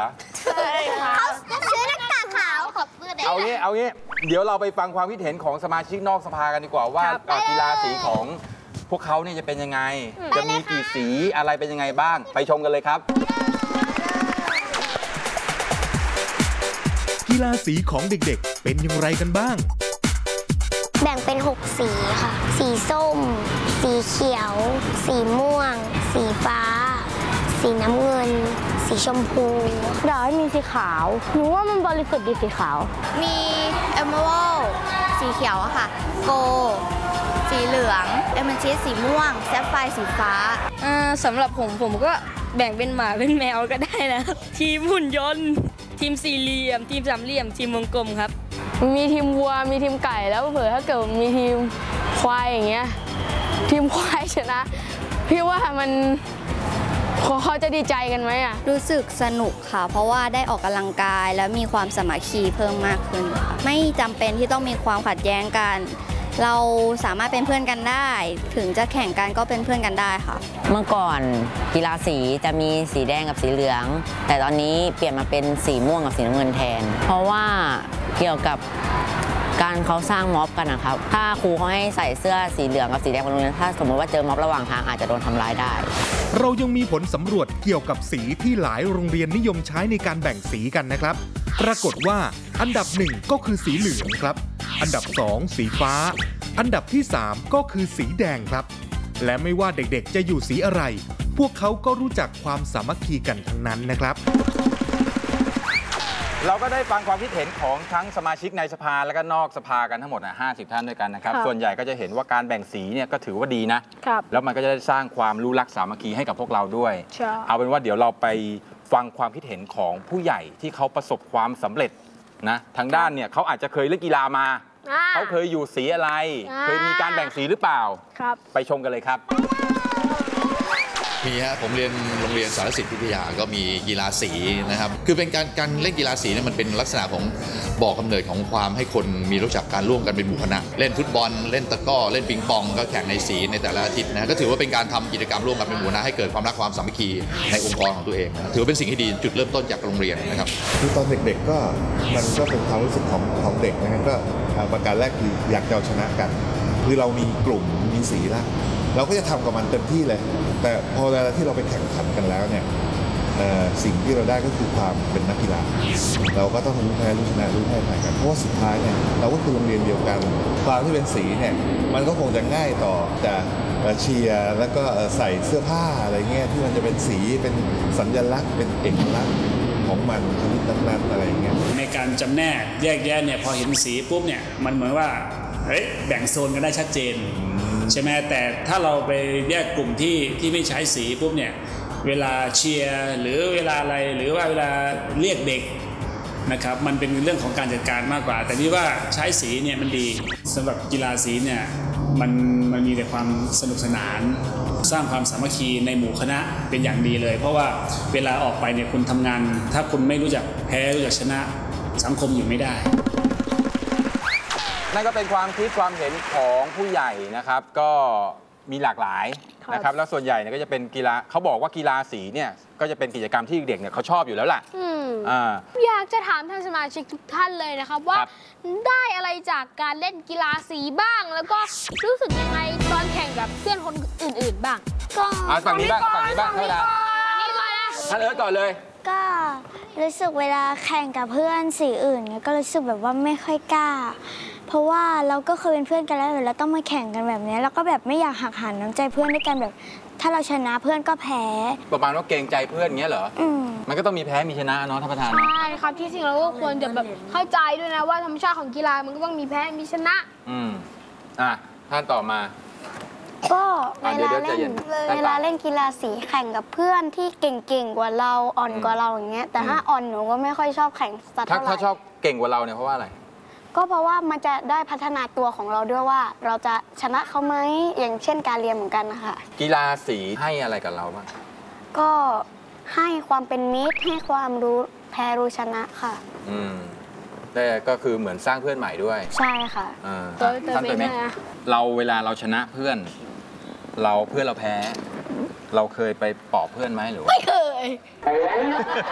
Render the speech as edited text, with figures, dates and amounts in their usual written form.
รอใช่ค่ะเขาซื้อหน้ากากขาวขอบเสื้อแดงเอางี้เดี๋ยวเราไปฟังความคิดเห็นของสมาชิกนอกสภากันดีกว่าว่ากีฬาสีของพวกเขาเนี่ยจะเป็นยังไงจะมีกี่สีอะไรเป็นยังไงบ้างไปชมกันเลยครับกีฬาสีของเด็กๆเป็นอย่างไรกันบ้างแบ่งเป็น6สีค่ะสีส้มสีเขียวสีม่วงสีฟ้าสีน้ำเงินสีชมพูอยากให้มีสีขาวหนูว่ามันบริสุทธิ์ดีสีขาวมีเอเมอรัลด์สีเขียวอะค่ะโกสีเหลืองเอเมอรัลด์สีม่วงแซฟไฟร์สีฟ้าสำหรับผมก็แบ่งเป็นหมาเป็นแมวก็ได้นะทีมหุ่นยนต์ทีมสี่เหลี่ยมทีมสามเหลี่ยมทีมวงกลมครับมีทีมวัวมีทีมไก่แล้วเผื่อถ้าเกิดมีทีมควายอย่างเงี้ยทีมควายชนะพี่ว่ามันเขาจะดีใจกันไหมอ่ะรู้สึกสนุกค่ะเพราะว่าได้ออกกำลังกายแล้วมีความสามัคคีเพิ่มมากขึ้นค่ะไม่จำเป็นที่ต้องมีความขัดแย้งกันเราสามารถเป็นเพื่อนกันได้ถึงจะแข่งกันก็เป็นเพื่อนกันได้ค่ะเมื่อก่อนกีฬาสีจะมีสีแดงกับสีเหลืองแต่ตอนนี้เปลี่ยนมาเป็นสีม่วงกับสีน้ำเงินแทนเพราะว่าเกี่ยวกับการเขาสร้างม็อบกันนะครับถ้าครูเขาให้ใส่เสื้อสีเหลืองกับสีแดงบนโรงเรียนถ้าสมมติว่าเจอม็อบระหว่างทางอาจจะโดนทำร้ายได้เรายังมีผลสำรวจเกี่ยวกับสีที่หลายโรงเรียนนิยมใช้ในการแบ่งสีกันนะครับปรากฏว่าอันดับ1ก็คือสีเหลืองครับอันดับ2สีฟ้าอันดับที่3ก็คือสีแดงครับและไม่ว่าเด็กๆจะอยู่สีอะไรพวกเขาก็รู้จักความสามัคคีกันทั้งนั้นนะครับเราก็ได้ฟังความคิดเห็นของทั้งสมาชิกในสภาและก็นอกสภากันทั้งหมด50 ท่านด้วยกันนะครับส่วนใหญ่ก็จะเห็นว่าการแบ่งสีเนี่ยก็ถือว่าดีนะแล้วมันก็จะได้สร้างความรู้รักสามัคคีให้กับพวกเราด้วยเอาเป็นว่าเดี๋ยวเราไปฟังความคิดเห็นของผู้ใหญ่ที่เขาประสบความสำเร็จนะทางด้านเนี่ยเขาอาจจะเคยเล่นกีฬามาเขาเคยอยู่สีอะไรเคยมีการแบ่งสีหรือเปล่าไปชมกันเลยครับมีฮะผมเรียนโรงเรียนสารสิทธิวิทยาก็มีกีฬาสีนะครับคือเป็นการเล่นกีฬาสีเนี่ยมันเป็นลักษณะของบ่อกำเนิดของความให้คนมีรู้จักการร่วมกันเป็นหมู่คณะเล่นฟุตบอลเล่นตะกร้อเล่นปิงปองก็แข่งในสีในแต่ละอาทิตย์นะก็ถือว่าเป็นการทำกิจกรรมร่วมกันเป็นหมู่คณะให้เกิดความรักความสามัคคีในองค์กรของตัวเองถือว่าเป็นสิ่งที่ดีจุดเริ่มต้นจากโรงเรียนนะครับคือตอนเด็กๆก็มันก็เป็นความรู้สึกของเด็กนะครับก็ประการแรกคืออยากจะเอาชนะกันคือเรามีกลุ่มมีสีแล้วเราก็จะทำกับมันเต็มที่เลยแต่พอเวลาที่เราไปแข่งขันกันแล้วเนี่ยสิ่งที่เราได้ก็คือความเป็นนักกีฬาเราก็ต้องรู้แพ้รู้ชนะรู้ให้ภัยกันเพราะว่าสุดท้ายเนี่ยเราก็คือโรงเรียนเดียวกันความที่เป็นสีเนี่ยมันก็คงจะง่ายต่อจะเชียร์แล้วก็ใส่เสื้อผ้าอะไรเงี้ยที่มันจะเป็นสีเป็นสัญลักษณ์เป็นเอกลักษณ์ของมันชนิดนั้นๆอะไรเงี้ยในการจำแนกแยกแยะเนี่ยพอเห็นสีปุ๊บเนี่ยมันเหมือนว่าเฮ้ยแบ่งโซนกันได้ชัดเจนใช่ไหมแต่ถ้าเราไปแยกกลุ่มที่ไม่ใช้สีปุ๊บเนี่ยเวลาเชียร์หรือเวลาอะไรหรือว่าเวลาเรียกเด็กนะครับมันเป็นเรื่องของการจัดการมากกว่าแต่นี่ว่าใช้สีเนี่ยมันดีสำหรับกีฬาสีเนี่ยมันมีแต่ความสนุกสนานสร้างความสามัคคีในหมู่คณะเป็นอย่างดีเลยเพราะว่าเวลาออกไปเนี่ยคุณทำงานถ้าคุณไม่รู้จักแพ้รู้จักชนะสังคมอยู่ไม่ได้นั่นก็เป็นความคิดความเห็นของผู้ใหญ่นะครับก็มีหลากหลายนะครับแล้วส่วนใหญ่เนี่ยก็จะเป็นกีฬาเขาบอกว่ากีฬาสีเนี่ยก็จะเป็นกิจกรรมที่เด็กเนี่ยเขาชอบอยู่แล้วล่ะอยากจะถามท่านสมาชิกทุกท่านเลยนะครับว่าได้อะไรจากการเล่นกีฬาสีบ้างแล้วก็รู้สึกยังไงตอนแข่งกับเพื่อนคนอื่นๆบ้างก็ฝั่งนี้บ้างฝั่งนี้บ้างเท่านั้นท่านเอิร์ธก่อนเลยก็รู้สึกเวลาแข่งกับเพื่อนสีอื่นก็รู้สึกแบบว่าไม่ค่อยกล้าเพราะว่าเราก็เคยเป็นเพื่อนกันแล้วเราต้องมาแข่งกันแบบนี้แล้วก็แบบไม่อยากหักหานน้ำใจเพื่อนด้วยกันแบบถ้าเราชนะเพื่อนก็แพ้ประมาณว่าเกรงใจเพื่อนอย่างเงี้ยเหรอมันก็ต้องมีแพ้มีชนะเนาะท่านประธานใช่ครับที่จริงเราก็ควรจะแบบเข้าใจด้วยนะว่าธรรมชาติของกีฬามันก็ต้องมีแพ้มีชนะท่านต่อมาก็เวลาเล่นกีฬาสีแข่งกับเพื่อนที่เก่งๆกว่าเราอ่อนกว่าเราอย่างเงี้ยแต่ถ้าอ่อนหนูก็ไม่ค่อยชอบแข่งสักเท่าไหร่ถ้าชอบเก่งกว่าเราเนี่ยเพราะว่าอะไรก็เพราะว่ามันจะได้พัฒนาตัวของเราด้วยว่าเราจะชนะเขาไหมอย่างเช่นการเรียนเหมือนกันนะคะกีฬาสีให้อะไรกับเราบ้างก็ให้ความเป็นมิตรให้ความรู้แพ้รู้ชนะค่ะแต่ก็คือเหมือนสร้างเพื่อนใหม่ด้วยใช่ค่ะท่านตัวแม่เวลาเราชนะเพื่อนเราแพ้เราเคยไปปลอบเพื่อนไหมหรือว่าไม่เคย